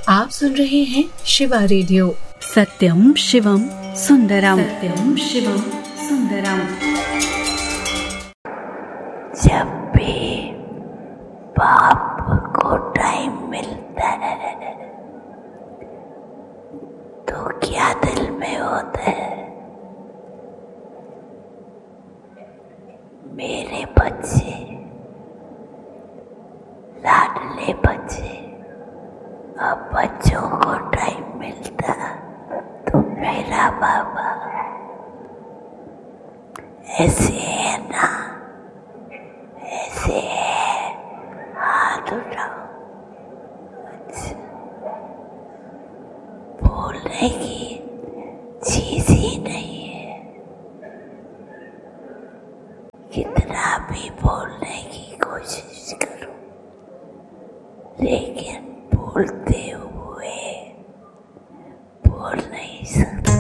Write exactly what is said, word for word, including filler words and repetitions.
आप सुन रहे हैं शिवा रेडियो। सत्यम शिवम सुंदरम, सत्यम शिवम सुंदरम। जब भी बाप को टाइम मिलता है तो क्या दिल में होता है, मेरे बच्चे, लाडले बच्चे। अब बच्चों को टाइम मिलता तो मेरा बाबा ऐसे है ना, ऐसे है, हाथ उठाओ। अच्छा, बोलने की चीज ही नहीं है, कितना भी बोलने की कोशिश करो लेकिन बोलते हुए बोल नहीं सकते।